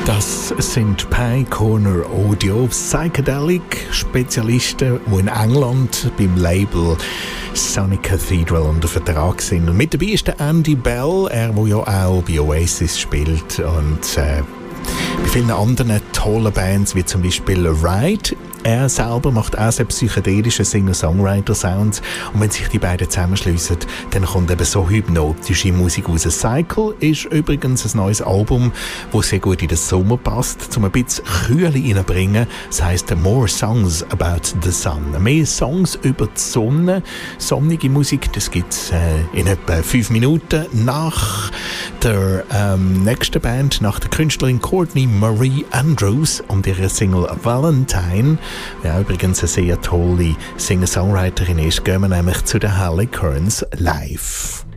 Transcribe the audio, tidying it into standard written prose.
Das sind Pie Corner Audio Psychedelic-Spezialisten, die in England beim Label Sonic Cathedral unter Vertrag sind. Und mit dabei ist der Andy Bell, der ja auch bei Oasis spielt und bei vielen anderen tollen Bands, wie zum Beispiel Ride. Er selber macht auch sehr psychedelische Singer-Songwriter-Sounds. Und wenn sich die beiden zusammenschliessen, dann kommt eben so hypnotische Musik raus. Cycle ist übrigens ein neues Album, das sehr gut in den Sommer passt, um ein bisschen Kühle reinzubringen. Das heisst «More Songs About the Sun». Mehr Songs über die Sonne. Sonnige Musik, das gibt es in etwa 5 Minuten nach der nächsten Band, nach der Künstlerin Courtney Marie Andrews und ihrer Single «Valentine». Ja, übrigens eine sehr tolle Singer-Songwriterin ist, gehen wir nämlich zu den Harley Kearns live.